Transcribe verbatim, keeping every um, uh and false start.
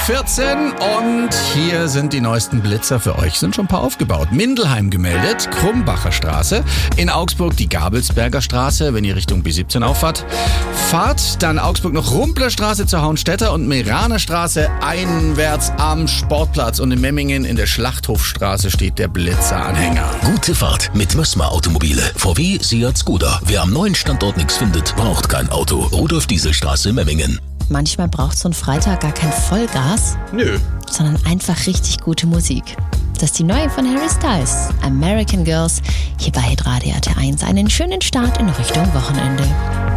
vierzehn und hier sind die neuesten Blitzer für euch. Sind schon ein paar aufgebaut. Mindelheim gemeldet, Krumbacher Straße. In Augsburg die Gabelsberger Straße, wenn ihr Richtung B siebzehn auffahrt. Fahrt dann Augsburg noch Rumpler Straße zur Hauenstädter und Meraner Straße einwärts am Sportplatz. Und in Memmingen in der Schlachthofstraße steht der Blitzeranhänger. Gute Fahrt mit Mössmer Automobile. V W, Seat, Skoda. Wer am neuen Standort nichts findet, braucht kein Auto. Rudolf-Diesel-Straße, Memmingen. Manchmal braucht so ein Freitag gar kein Vollgas, Nö. sondern einfach richtig gute Musik. Das ist die neue von Harry Styles, American Girls, hier bei Hitradio R T eins. Einen schönen Start in Richtung Wochenende.